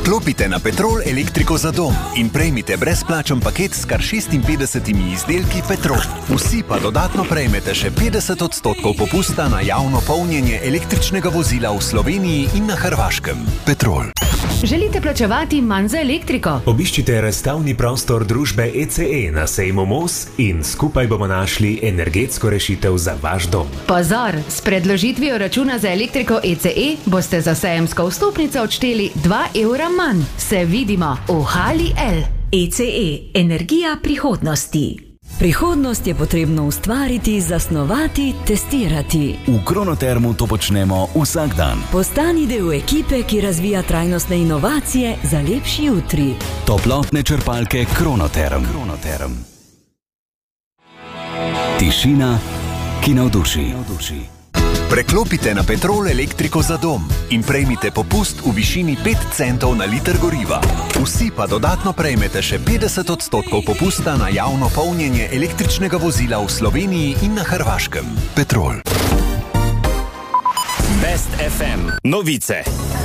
Preklopite na Petrol elektriko za dom in prejmite brezplačen paket s kar 56 izdelki Petrol. Vsi pa dodatno prejmete še 50% popusta na javno polnjenje električnega vozila v Sloveniji in na Hrvaškem. Petrol. Želite plačevati manj za elektriko? Obiščite razstavni prostor družbe ECE na sejmu Mos in skupaj bomo našli energetsko rešitev za vaš dom. Pozor, s predložitvijo računa za elektriko ECE boste za sejemsko vstopnico odšteli 2 evra manj. Se vidimo v Hali L. ECE, energija prihodnosti. Prihodnost je potrebno ustvariti, zasnovati, testirati. V Kronotermu to počnemo vsak dan. Postani del ekipe, ki razvija trajnostne inovacije za lepši jutri. Toplotne črpalke Kronoterm. Tišina, ki navduši. Preklopite na Petrol elektriko za dom in prejmite popust v višini 5 centov na liter goriva. Vsi pa dodatno prejmete še 50% popusta na javno polnjenje električnega vozila v Sloveniji in na Hrvaškem. Petrol. Best FM. Novice.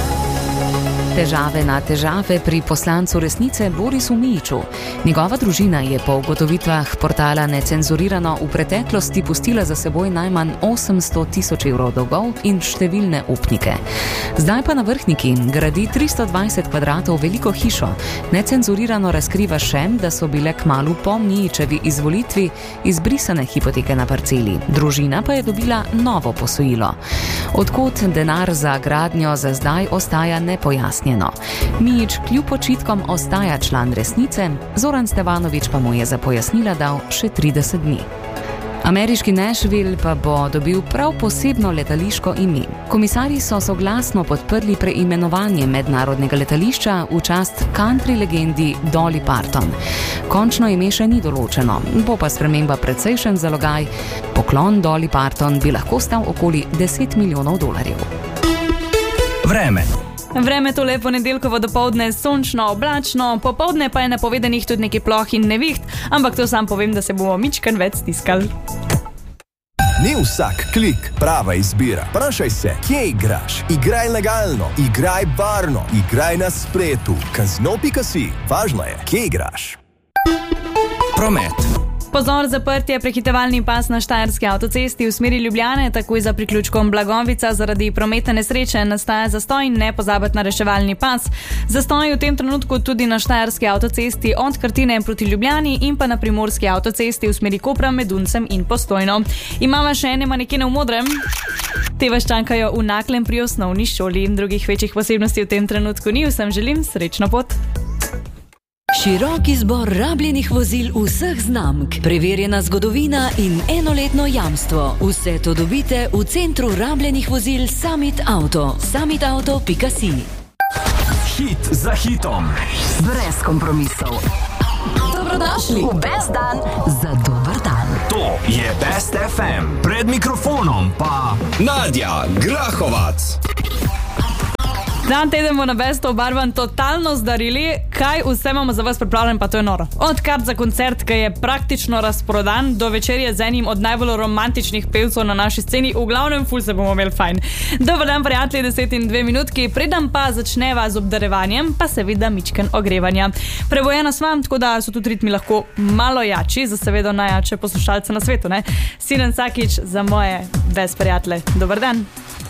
Težave na težave pri poslancu Resnice Borisu Mijiću. Njegova družina je po ugotovitvah portala Necenzurirano v preteklosti pustila za seboj najmanj 800 tisoč evrov dolgov in številne upnike. Zdaj pa na Vrhniki gradi 320 kvadratov veliko hišo. Necenzurirano razkriva še, da so bile kmalu po Mijićevi izvolitvi izbrisane hipoteke na parceli. Družina pa je dobila novo posojilo. Odkot denar za gradnjo za zdaj ostaja nepojasnjeno. Mijić kljub očitkom ostaja član Resnice, Zoran Stevanović pa mu je za pojasnila dal še 30 dni. Ameriški Nashville pa bo dobil prav posebno letališko ime. Komisarji so soglasno podprli preimenovanje mednarodnega letališča v čast country legendi Dolly Parton. Končno ime še ni določeno, bo pa sprememba precejšen zalogaj. Poklon Dolly Parton bi lahko stal okoli $10 milijonov. Vreme. Vreme to lepo nedeljkovo dopoldne sončno, oblačno, popoldne pa je napovedanih tudi nekaj ploh in neviht, ampak to sam povem, da se bomo mičken več stiskali. Ni vsak klik prava izbira. Vprašaj se, kje igraš? Igraj legalno, igraj varno, igraj na spletu. Kazino.si. Važno je, kje igraš. Promet. Pozor, zaprt je prehitevalni pas na Štajerski avtocesti v smeri Ljubljane, takoj za priključkom Blagovica zaradi prometne nesreče nastaja zastoj in ne pozabiti na reševalni pas. Zastoj v tem trenutku tudi na Štajerski avtocesti od Krtine proti Ljubljani in pa na Primorski avtocesti v smeri Kopra med Duncem in Postojno. Imamo še ene manekene v modrem. Te vas čakajo v Naklem pri osnovni šoli in drugih večjih posebnosti v tem trenutku ni. Vsem želim srečno pot. Širok izbor rabljenih vozil vseh znamk, preverjena zgodovina in enoletno jamstvo. Vse to dobite v centru rabljenih vozil Summit Auto. Summitauto.si. Hit za hitom. Brez kompromisov. Dobrodošli v Best dan za dober dan. To je Best FM. Pred mikrofonom pa Nadja Grahovac. Dan teden bomo na Besto obarvan totalno zdarili, kaj vse imamo za vas pripravljen, pa to je noro. Od kart za koncert, ki je praktično razprodan, do večerje z enim od najbolj romantičnih pevcev na naši sceni, v glavnem ful se bomo imeli fajn. Dobar dan, prijatelji, 10 in 2 minutki, preden pa začneva z obdarevanjem, pa seveda mičken ogrevanja. Prebojena svam, tako da so tudi ritmi lahko malo jači, za seveda najjače poslušalce na svetu, ne? Siren Sakić za moje best prijatelje. Dobar dan.